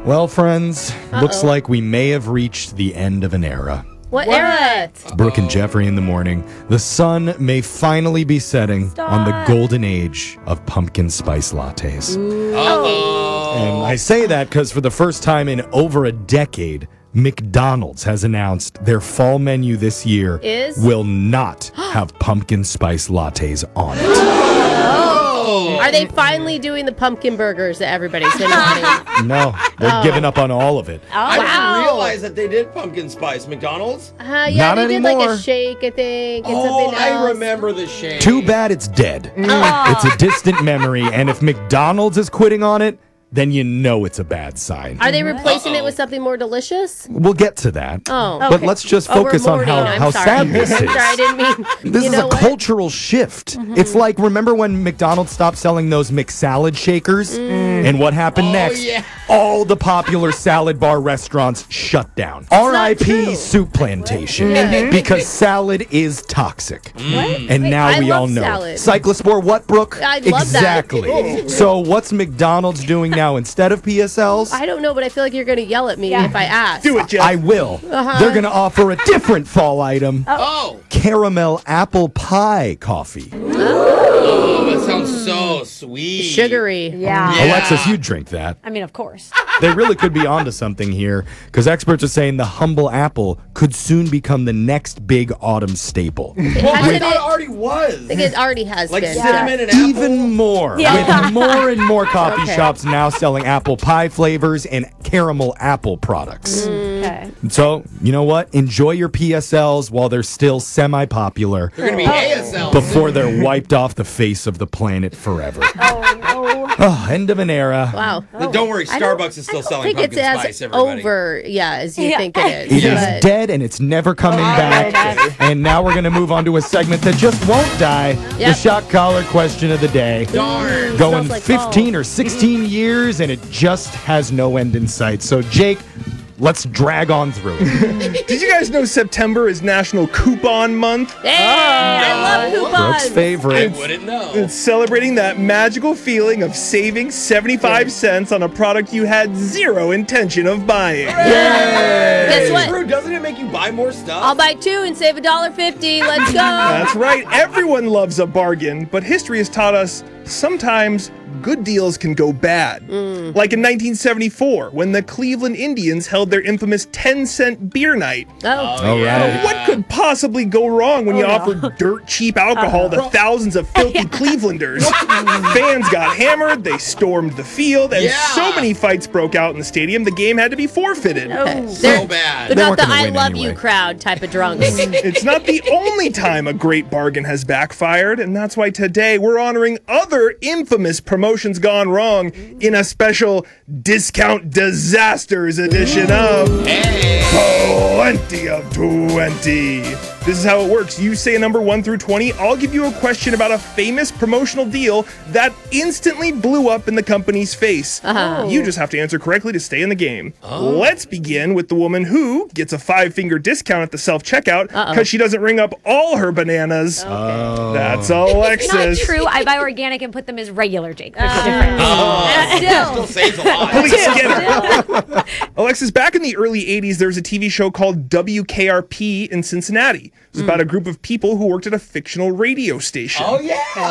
Well, friends, looks like we may have reached the end of an era. What era? Brooke and Jeffrey in the morning. The sun may finally be setting on the golden age of pumpkin spice lattes. And I say that because for the first time in over a decade, McDonald's has announced their fall menu this year will not have pumpkin spice lattes on it. Are they finally doing the pumpkin burgers that everybody's been wanting? No, they're giving up on all of it. I didn't realize that they did pumpkin spice. McDonald's? Yeah, Not they did like anymore. a shake, I think, and Oh, something else. I remember the shake. Too bad it's dead. It's a distant memory, and if McDonald's is quitting on it, then you know it's a bad sign. Are they replacing it with something more delicious? We'll get to that. Oh, But let's just focus on how sad this is. I'm sorry, I didn't mean. This you is know a what? cultural shift. It's like, remember when McDonald's stopped selling those McSalad shakers? And what happened next? Yeah. All the popular salad bar restaurants shut down. true. R.I.P. Soup Plantation. Because salad is toxic. And now I we all love know. salad. Cyclospore what, Brooke? I love that. Exactly. So what's McDonald's doing now instead of PSLs? I don't know, but I feel like you're going to yell at me if I ask. Do it, Jeff. I will. They're going to offer a different fall item. Oh, Caramel apple pie coffee. that sounds so sweet. Sugary. Yeah. Alexis, you drink that. I mean, of course. They really could be onto something here because experts are saying the humble apple could soon become the next big autumn staple. Well, I Hasn't thought it- it already was. I think it already has Like been. cinnamon and apple. Even more, Yeah. with more and more coffee Okay. shops now selling apple pie flavors and caramel apple products. Okay. So, you know what? Enjoy your PSLs while they're still semi-popular They're going to be ASL. before they're wiped off the face of the planet forever. Oh, end of an era. Wow. Don't worry, I don't- Starbucks is still I selling think it's pumpkin as spice, everybody. over, as you Yeah. think it It is. is but- dead and it's never coming back. And now we're going to move on to a segment that just won't die. The Yep. shock collar question of the day. Darn. Going Smells like 15 or 16 years and it just has no end in sight. So, Jake, let's drag on through it. Did you guys know September is National Coupon Month? Hey, I love coupons. Brooke's I favorite. wouldn't know. It's celebrating that magical feeling of saving 75 cents on a product you had zero intention of buying. Guess what? True, doesn't it make you buy more stuff? I'll buy two and save $1.50. Let's go. That's right, everyone loves a bargain, but history has taught us sometimes good deals can go bad. Like in 1974, when the Cleveland Indians held their infamous 10-cent beer night. Oh. All right. What could possibly go wrong when you offer dirt cheap alcohol to thousands of filthy Clevelanders? Fans got hammered, they stormed the field, and Yeah. so many fights broke out in the stadium, the game had to be forfeited. So bad. They're They not weren't the gonna I win love anyway. you crowd type of drunks. It's not the only time a great bargain has backfired, and that's why today we're honoring other infamous promotions gone wrong in a special Discount Disasters edition of Plenty of 20. This is how it works. You say a number 1 through 20. I'll give you a question about a famous promotional deal that instantly blew up in the company's face. You just have to answer correctly to stay in the game. Let's begin with the woman who gets a 5-finger discount at the self-checkout because she doesn't ring up all her bananas. That's Alexis. Not true. I buy organic and put them as regular, Jake. There's a difference. Still saves a lot. Please get it. Alexis, back in the early 80s, there was a TV show called WKRP in Cincinnati. It was about a group of people who worked at a fictional radio station. Oh, yeah.